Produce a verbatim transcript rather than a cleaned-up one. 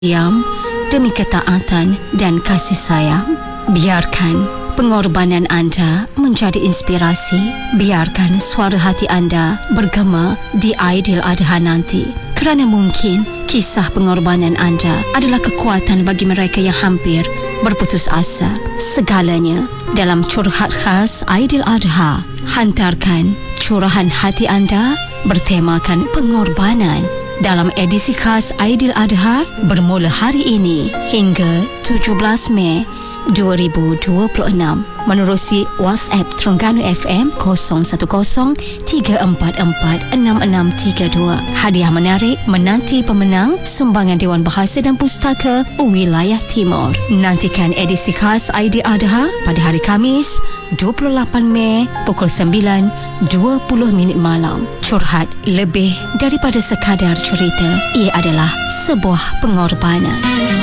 diam demi ketaatan dan kasih sayang. Biarkan pengorbanan anda menjadi inspirasi. Biarkan suara hati anda bergema di Aidiladha nanti. Kerana mungkin kisah pengorbanan anda adalah kekuatan bagi mereka yang hampir berputus asa. Segalanya dalam curhat khas Aidiladha. Hantarkan curahan hati anda bertemakan pengorbanan dalam edisi khas Aidiladha bermula hari ini hingga tujuh belas Mei dua ribu dua puluh enam menerusi WhatsApp Terengganu F M kosong satu kosong tiga empat empat enam enam tiga dua. Hadiah menarik menanti pemenang sumbangan Dewan Bahasa dan Pustaka Wilayah Timur. Nantikan edisi khas Aidiladha pada hari Khamis dua puluh lapan Mei pukul sembilan dua puluh minit malam. Curhat lebih daripada sekadar cerita. Ia adalah sebuah pengorbanan.